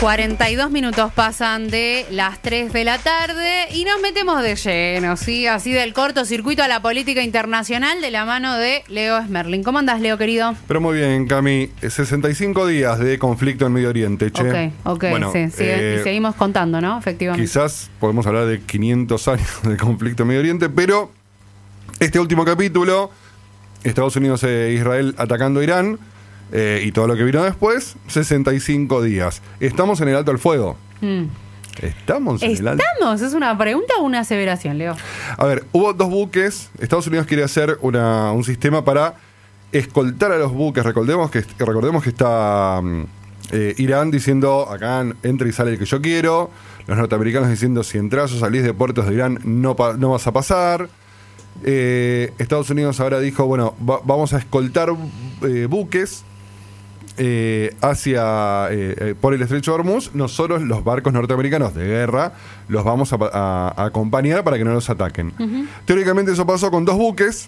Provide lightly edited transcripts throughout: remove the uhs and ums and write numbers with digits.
42 minutos pasan de las 3 de la tarde y nos metemos de lleno, ¿sí? Así del cortocircuito a la política internacional de la mano de Leo Smerling. ¿Cómo andás, Leo, querido? Pero muy bien, Cami. 65 días de conflicto en Medio Oriente, che. Ok, bueno, sí. Y seguimos contando, ¿no? Efectivamente. Quizás podemos hablar de 500 años de conflicto en Medio Oriente, pero este último capítulo, Estados Unidos e Israel atacando a Irán, y todo lo que vino después, 65 días. ¿Estamos en el alto al fuego? ¿Estamos en el alto? ¿Estamos? ¿Es una pregunta o una aseveración, Leo? A ver, hubo 2 buques. Estados Unidos quiere hacer un sistema para escoltar a los buques. Recordemos que está Irán diciendo, acá entra y sale el que yo quiero. Los norteamericanos diciendo, si entras o salís de puertos de Irán, no vas a pasar. Estados Unidos ahora dijo, bueno, vamos a escoltar buques hacia por el estrecho de Hormuz. Nosotros, los barcos norteamericanos de guerra, los vamos a acompañar para que no los ataquen. Teóricamente eso pasó con 2 buques,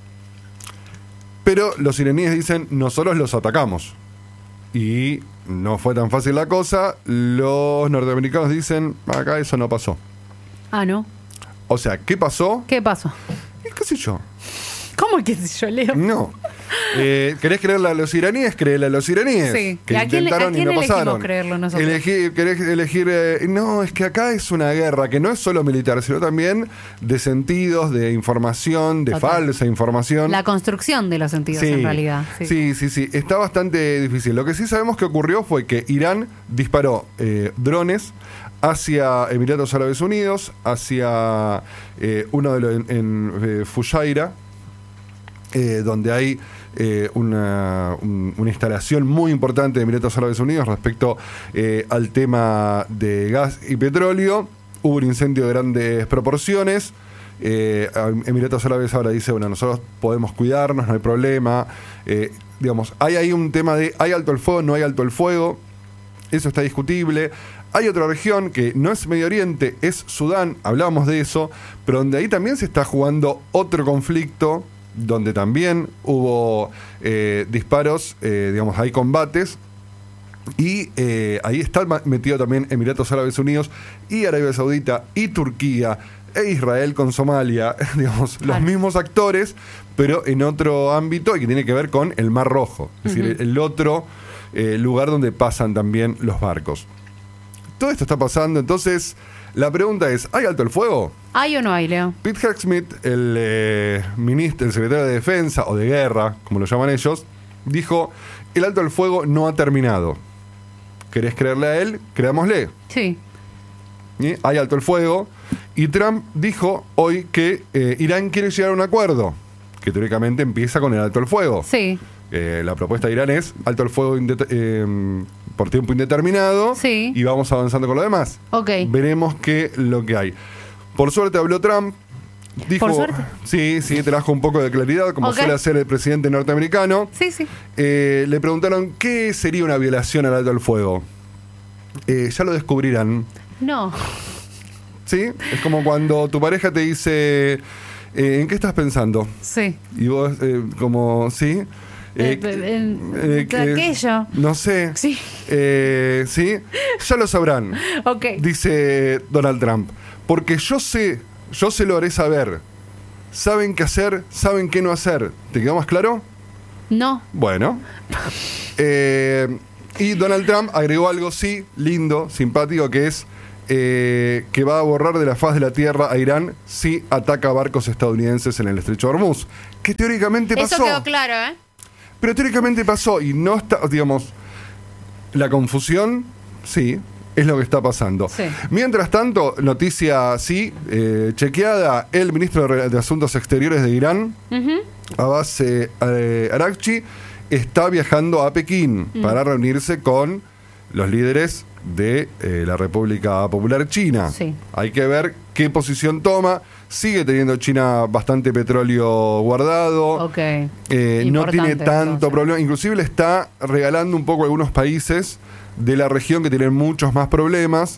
pero los iraníes dicen, nosotros los atacamos. Y no fue tan fácil la cosa. Los norteamericanos dicen, acá eso no pasó. Ah, ¿no? O sea, ¿qué pasó? ¿Qué pasó? ¿Qué sé yo? ¿Cómo que sé yo, Leo? No. ¿Querés creerle a los iraníes? Créele a los iraníes. Sí. Que ¿A quién intentaron y no pasaron. Creerlo nosotros? ¿Querés elegir? No, es que acá es una guerra que no es solo militar, sino también de sentidos, de información, de Total. Falsa información. La construcción de los sentidos, Sí. en realidad. Sí. Está bastante difícil. Lo que sí sabemos que ocurrió fue que Irán disparó drones hacia Emiratos Árabes Unidos, hacia uno de los en Fujairah, donde hay una instalación muy importante de Emiratos Árabes Unidos respecto al tema de gas y petróleo. Hubo un incendio de grandes proporciones. Emiratos Árabes ahora dice, bueno, nosotros podemos cuidarnos, no hay problema. Digamos, hay ahí un tema de, ¿hay alto el fuego? ¿No hay alto el fuego? Eso está discutible. Hay otra región que no es Medio Oriente, es Sudán, hablábamos de eso, pero donde ahí también se está jugando otro conflicto, donde también hubo disparos, digamos, hay combates, y ahí está metido también Emiratos Árabes Unidos, y Arabia Saudita, y Turquía, e Israel con Somalia, digamos, los mismos actores, pero en otro ámbito, y que tiene que ver con el Mar Rojo, es decir, el otro lugar donde pasan también los barcos. Todo esto está pasando, entonces la pregunta es, ¿hay alto el fuego? ¿Hay o no hay, Leo? Pete Hegseth, el secretario de Defensa, o de Guerra, como lo llaman ellos, dijo, el alto el fuego no ha terminado. ¿Querés creerle a él? Creámosle. Sí. ¿Sí? Hay alto el fuego. Y Trump dijo hoy que Irán quiere llegar a un acuerdo, que teóricamente empieza con el alto el fuego. Sí. La propuesta de Irán es alto el fuego por tiempo indeterminado, sí, y vamos avanzando con lo demás. Okay. Veremos qué es lo que hay. Por suerte habló Trump. Dijo, ¿por suerte? Sí, trajo un poco de claridad, como suele hacer el presidente norteamericano. Sí. Le preguntaron qué sería una violación al alto el fuego. Ya lo descubrirán. No. ¿Sí? Es como cuando tu pareja te dice, ¿en qué estás pensando? Sí. Y vos, como, ¿sí? Aquello. No sé. Sí. ¿Sí? Ya lo sabrán. Ok. Dice Donald Trump. Porque yo se lo haré saber. Saben qué hacer, saben qué no hacer. ¿Te quedó más claro? No. Bueno. Y Donald Trump agregó algo, sí, lindo, simpático, que es que va a borrar de la faz de la tierra a Irán si ataca barcos estadounidenses en el estrecho de Hormuz. Que teóricamente pasó. Eso quedó claro, ¿eh? Pero teóricamente pasó y no está, digamos, la confusión, sí, es lo que está pasando. Sí. Mientras tanto, noticia, sí, chequeada, el ministro de Asuntos Exteriores de Irán, Abbas Araghchi, está viajando a Pekín para reunirse con los líderes de la República Popular China. Sí. Hay que ver qué posición toma. Sigue teniendo China bastante petróleo guardado. Ok. No tiene tanto problema. Inclusive le está regalando un poco a algunos países de la región que tienen muchos más problemas.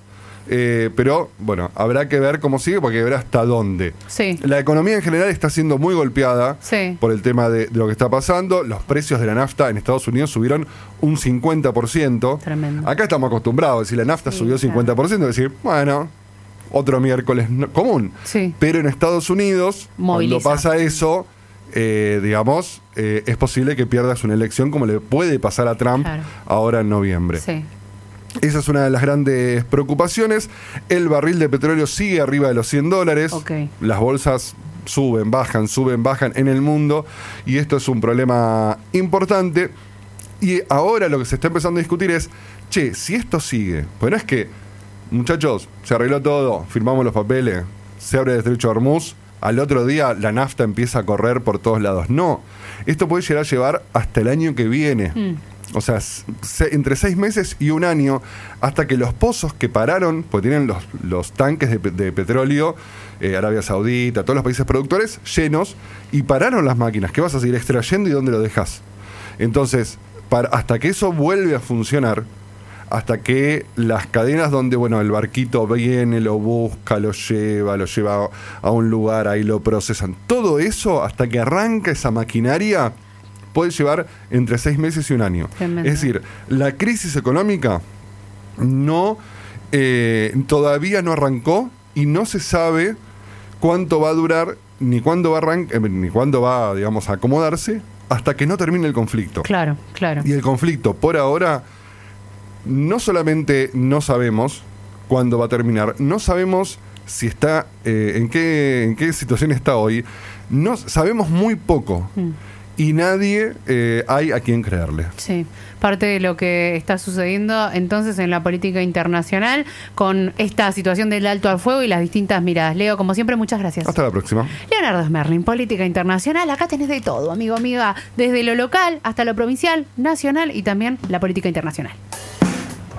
Pero bueno, habrá que ver cómo sigue porque verá hasta dónde. Sí. La economía en general está siendo muy golpeada por el tema de lo que está pasando. Los precios de la nafta en Estados Unidos subieron un 50%. Tremendo. Acá estamos acostumbrados, si la nafta subió 50%, decir, bueno, otro miércoles común. Sí. Pero en Estados Unidos, cuando pasa eso, digamos, es posible que pierdas una elección como le puede pasar a Trump ahora en noviembre. Sí. Esa es una de las grandes preocupaciones. El barril de petróleo sigue arriba de los $100. Okay. Las bolsas suben, bajan en el mundo. Y esto es un problema importante. Y ahora lo que se está empezando a discutir es, che, si esto sigue, pues no es que, muchachos, se arregló todo, firmamos los papeles, se abre el estrecho de Hormuz, al otro día la nafta empieza a correr por todos lados. No, esto puede llegar a llevar hasta el año que viene. O sea, entre 6 meses y un año, hasta que los pozos que pararon, pues tienen los tanques de petróleo, Arabia Saudita, todos los países productores, llenos, y pararon las máquinas. ¿Qué vas a seguir extrayendo y dónde lo dejas? Entonces, hasta que eso vuelve a funcionar, hasta que las cadenas donde, bueno, el barquito viene, lo busca, lo lleva a un lugar, ahí lo procesan, todo eso, hasta que arranca esa maquinaria, puede llevar entre 6 meses y un año. Tremendo. Es decir, la crisis económica todavía no arrancó y no se sabe cuánto va a durar, ni cuándo va, digamos, a acomodarse, hasta que no termine el conflicto. Claro. Y el conflicto, por ahora, no solamente no sabemos cuándo va a terminar, no sabemos si está, en qué situación está hoy, no sabemos muy poco. Y nadie hay a quien creerle. Sí, parte de lo que está sucediendo entonces en la política internacional con esta situación del alto al fuego y las distintas miradas. Leo, como siempre, muchas gracias. Hasta la próxima. Leonardo Smerling, política internacional. Acá tenés de todo, amigo, amiga, desde lo local hasta lo provincial, nacional y también la política internacional.